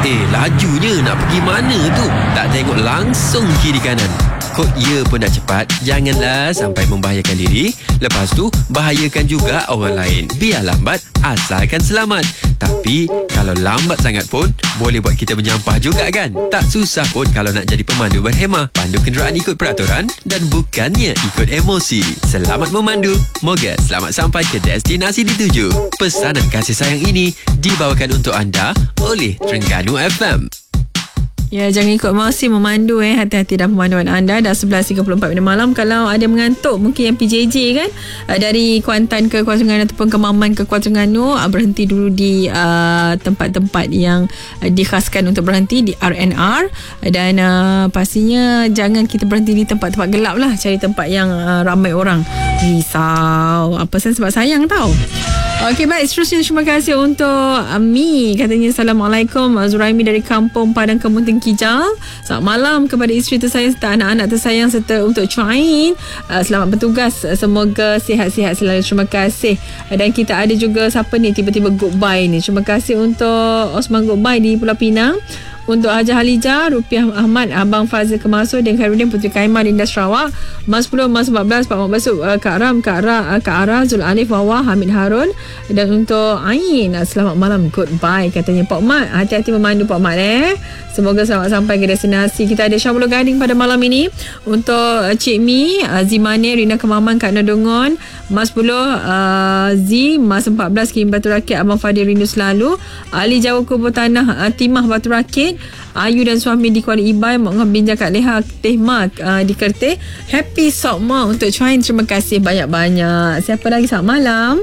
Lajunya nak pergi mana tu? Tak tengok langsung kiri kanan. Kod ya pun dah cepat. Janganlah sampai membahayakan diri. Lepas tu, bahayakan juga orang lain. Biar lambat, asalkan selamat. Tapi, kalau lambat sangat pun, boleh buat kita menyampah juga kan? Tak susah pun kalau nak jadi pemandu berhemah. Pandu kenderaan ikut peraturan dan bukannya ikut emosi. Selamat memandu. Moga selamat sampai ke destinasi dituju. Pesanan kasih sayang ini dibawakan untuk anda oleh Terengganu FM. Ya, jangan ikut emosi memandu. Hati-hati dalam pemanduan anda. Dah 11.34 malam. Kalau ada mengantuk, mungkin yang PJJ kan, dari Kuantan ke Kuala Terengganu ataupun ke Maman ke Kuala Terengganu, berhenti dulu di tempat-tempat yang dikhaskan untuk berhenti di RNR. Dan pastinya jangan kita berhenti di tempat-tempat gelap lah. Cari tempat yang ramai orang. Risau. Apa sebab sayang tau. Okey, baik. Seterusnya terima kasih untuk Mi. Katanya Assalamualaikum, Zuraimi dari Kampung Padang Kemunteng Kijal. Selamat malam kepada isteri tersayang serta anak-anak tersayang serta untuk Chuain. Selamat bertugas. Semoga sihat-sihat selalu. Terima kasih. Dan kita ada juga siapa ni tiba-tiba goodbye ni. Terima kasih untuk Osman Goodbye di Pulau Pinang. Untuk Haja Halijah, Rupiah Ahmad, Abang Fazil Kemasur dan Khairuddin Puteri Kaimah Linda Sarawak, Mas 10, Mas 14, Pak Mak Basuk, Kak Ram, Kak Ara, Zul Alif, Wawa, Hamid Harun. Dan untuk Ain, selamat malam, goodbye katanya. Pak Mat, hati-hati memandu Pak Mat Semoga selamat sampai ke destinasi. Kita ada Syamul Gading pada malam ini. Untuk Cik Mi, Zimane, Rina Kemaman, Kak Nodongon, Mas 10, Z, Mas 14, Kim Batu Rakit, Abang Fadil Rindu Selalu, Ali Jawa Kubur Tanah, Timah Batu Rakit, Ayu dan suami di Kuala Ibai, Mak Ngah Binjang Kak Leha Tehma di Kerteh. Happy Sokma untuk Chuain. Terima kasih banyak-banyak. Siapa lagi? Selamat malam.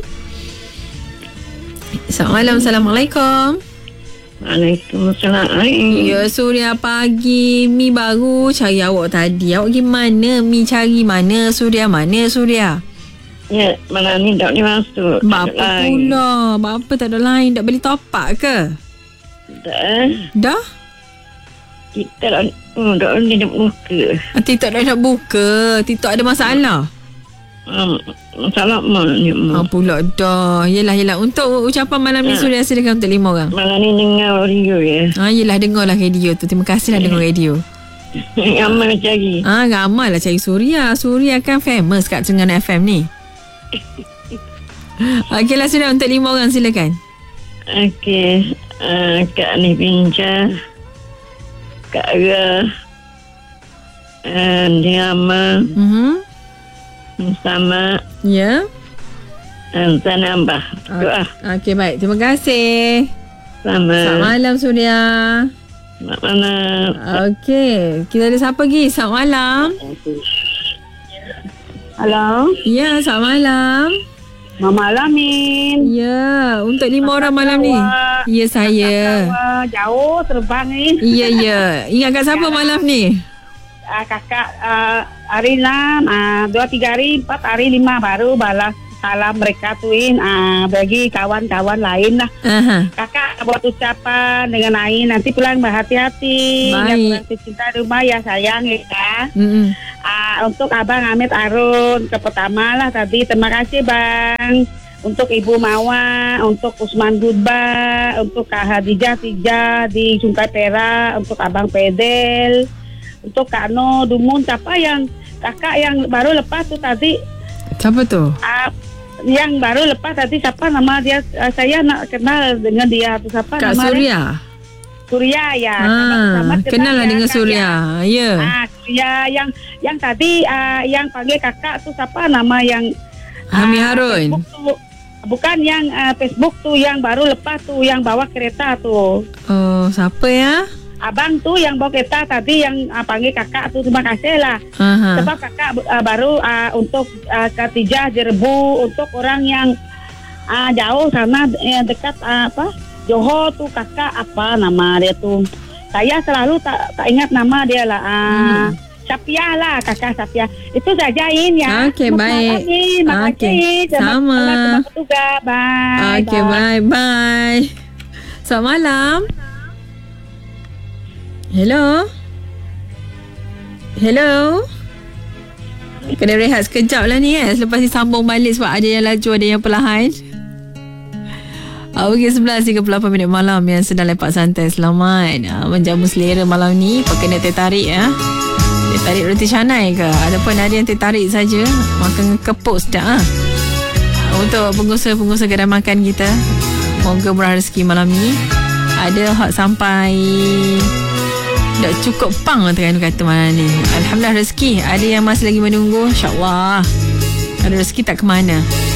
Selamat malam. Assalamualaikum. Waalaikumsalam. Ya, Suria pagi. Mi baru cari awak tadi. Awak gimana? Mi cari mana? Suria mana? Suria? Ya, malam ni tak boleh masuk. Bapa pula? Bapa tak ada lain? Tak beli top up ke? Dah? Kita tak boleh nak buka. TikTok dah nak buka. TikTok ada masalah? Masalah mana? Pula dah. Yelah. Untuk ucapan malam ni Suria, silakan untuk 5 orang. Malam ni dengar radio ya. Yelah, dengarlah radio tu. Terima kasih dengar radio. Ramai cari. Ramai lah cari Suria. Suria kan famous kat Terengganu FM ni. Okeylah Suria, untuk 5 orang silakan. Okey. Kak ni Pinca, Kak Ara, Diama, sama. Ya. Saya nambah. Doa. Okey, baik. Terima kasih. Selamat malam Suria. Selamat malam. Okey, kita ada siapa lagi? Selamat malam. Halo. Ya, selamat malam. Malam Min. Ya, untuk 5 orang malam ni. Ya, saya. Jauh terbang ni. Ya. Ingat kat siapa malam ni? Kakak hari 6, 2-3 hari, 4 hari 5 baru balas salam mereka tuin bagi kawan-kawan lain lah. Kakak buat ucapan dengan Ain, nanti pulang berhati-hati. Baik. Yang cinta rumah ya sayang ya. Untuk Abang Ahmed Arun ke pertama lah tadi, terima kasih Bang. Untuk Ibu Mawa, untuk Usman Gudba, untuk Kak Hadijah Tijah di Sungai Perak, untuk Abang Pedel, untuk Kak No Dumun. Siapa yang kakak yang baru lepas tu tadi? Siapa tu? Yang baru lepas tadi siapa nama dia? Saya nak kenal dengan dia tu siapa? Kak nama Suria. Suria ya. Kenal lah dengan Suria. Ya. Suria yang tadi yang panggil kakak tu siapa nama yang Hamid Harun. Bukan yang Facebook tu yang baru lepas tu yang bawa kereta tu. Oh, siapa ya? Abang tu yang bawa kereta tadi yang panggil kakak tu, terima kasih lah. Sebab kakak baru untuk Katijah Jerbu, untuk orang yang jauh sana dekat Johor tu kakak apa nama dia tu. Saya selalu tak ingat nama dia lah. Sapia lah, kakak Sapia. Itu saja ya. Okey, baik. Okey, sama. Bye. Okey, bye. Selamat malam. Hello. Kena rehat sekejap lah ni Selepas ni sambung balik sebab ada yang laju, ada yang perlahan. Pukul 11.38 malam yang sedang lepak santai. Selamat menjamu selera malam ni. Pakai nak tertarik tertarik roti canai ke, ataupun ada yang tertarik saja makan kepok sedap Untuk pengusaha-pengusaha kedai makan kita, moga murah rezeki malam ni. Ada hak sampai dah cukup pang Terengganu kata malam ni. Alhamdulillah rezeki. Ada yang masih lagi menunggu, InsyaAllah ada rezeki tak ke mana.